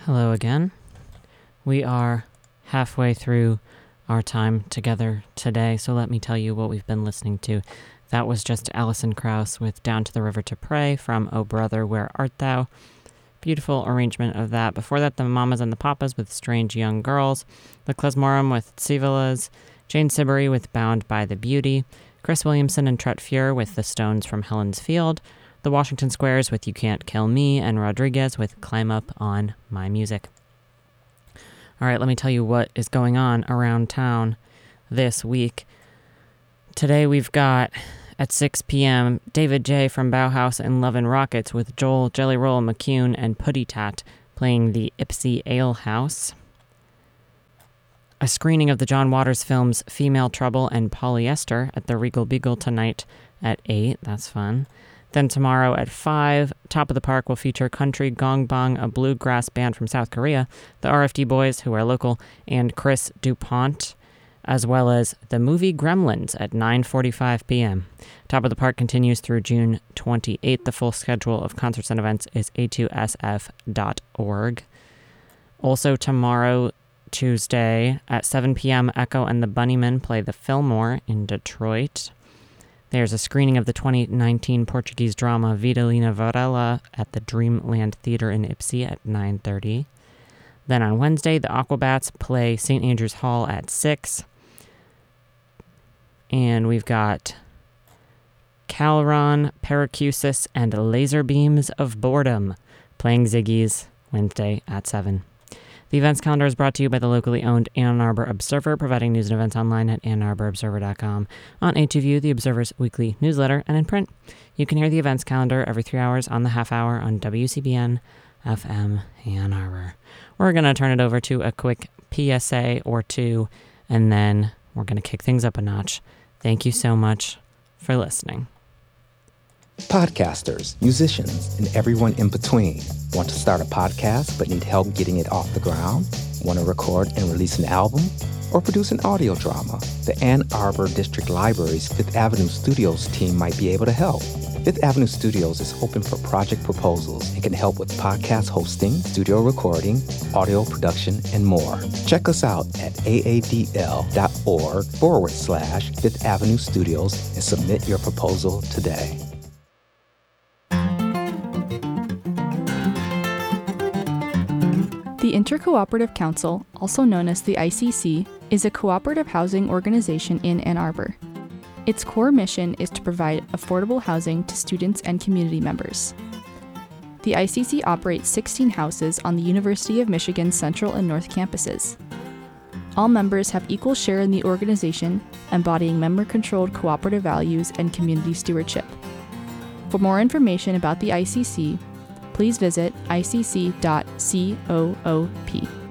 Hello again. We are halfway through our time together today, so let me tell you what we've been listening to. That was just Alison Krauss with Down to the River to Pray from O Brother, Where Art Thou? Beautiful arrangement of that. Before that, the Mamas and the Papas with Strange Young Girls, the Klezmorum with Tsivilas, Jane Siberry with Bound by the Beauty, Chris Williamson and Tret Fuhr with The Stones from Helen's Field, the Washington Squares with You Can't Kill Me, and Rodriguez with Climb Up on My Music. All right, let me tell you what is going on around town this week. Today we've got, at 6 p.m., David J. from Bauhaus and Love and Rockets with Joel, Jelly Roll, McCune, and Putty Tat playing the Ipsy Ale House. A screening of the John Waters films Female Trouble and Polyester at the Regal Beagle tonight at 8. That's fun. Then tomorrow at 5, Top of the Park will feature Country Gong Bang, a bluegrass band from South Korea, the RFD Boys, who are local, and Chris DuPont, as well as the movie Gremlins at 9:45 p.m. Top of the Park continues through June 28th. The full schedule of concerts and events is a2sf.org. Also tomorrow, Tuesday, at 7 p.m., Echo and the Bunnymen play the Fillmore in Detroit. There's a screening of the 2019 Portuguese drama Vitalina Varela at the Dreamland Theater in Ipsy at 9:30. Then on Wednesday, the Aquabats play St. Andrew's Hall at 6. And we've got Calron, Paracusis, and Laser Beams of Boredom playing Ziggy's Wednesday at 7. The events calendar is brought to you by the locally owned Ann Arbor Observer, providing news and events online at AnnArborObserver.com, on A2View, the Observer's weekly newsletter, and in print. You can hear the events calendar every 3 hours on the half hour on WCBN FM Ann Arbor. We're going to turn it over to a quick PSA or two, and then we're going to kick things up a notch. Thank you so much for listening. Podcasters, musicians, and everyone in between. Want to start a podcast but need help getting it off the ground? Want to record and release an album? Or produce an audio drama? The Ann Arbor District Library's Fifth Avenue Studios team might be able to help. Fifth Avenue Studios is open for project proposals and can help with podcast hosting, studio recording, audio production, and more. Check us out at aadl.org/Fifth Avenue Studios and submit your proposal today. The Intercooperative Council, also known as the ICC, is a cooperative housing organization in Ann Arbor. Its core mission is to provide affordable housing to students and community members. The ICC operates 16 houses on the University of Michigan's Central and North campuses. All members have equal share in the organization, embodying member-controlled cooperative values and community stewardship. For more information about the ICC, please visit icc.coop.